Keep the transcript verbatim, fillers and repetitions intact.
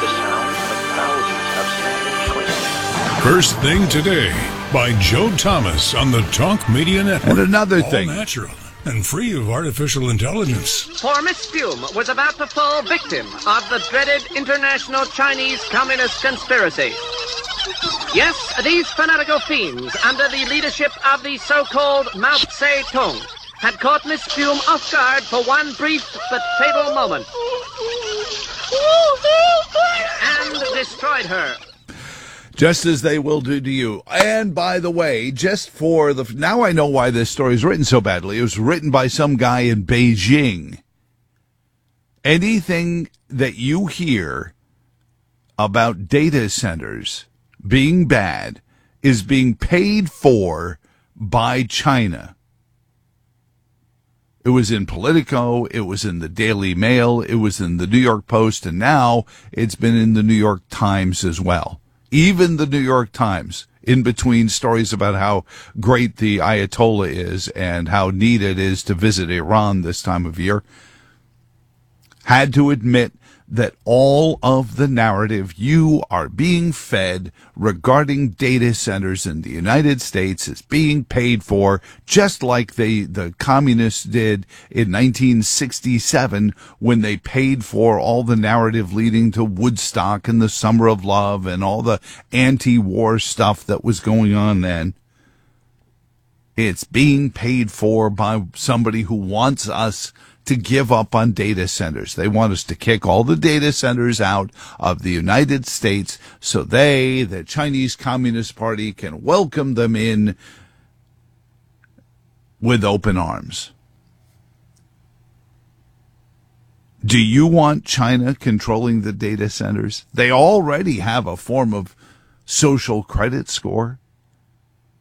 the sound of thousands of sounding choices. First Thing Today by Joe Thomas on the Talk Media Network. And another All thing. natural and free of artificial intelligence. For Miss Fume was about to fall victim of the dreaded international Chinese Communist conspiracy. Yes, these fanatical fiends, under the leadership of the so-called Mao Zedong, had caught Miss Fume off guard for one brief but fatal moment and destroyed her. Just as they will do to you. And by the way, just for the... Now I know why this story is written so badly. It was written by some guy in Beijing. Anything that you hear about data centers being bad is being paid for by China. It was in Politico, it was in the Daily Mail, it was in the New York Post, and now it's been in the New York Times as well. Even the New York Times, in between stories about how great the Ayatollah is and how neat it is to visit Iran this time of year, had to admit that all of the narrative you are being fed regarding data centers in the United States is being paid for, just like they, the communists did in nineteen sixty-seven when they paid for all the narrative leading to Woodstock and the Summer of Love and all the anti-war stuff that was going on then. It's being paid for by somebody who wants us to give up on data centers. They want us to kick all the data centers out of the United States so they, the Chinese Communist Party, can welcome them in with open arms. Do you want China controlling the data centers? They already have a form of social credit score.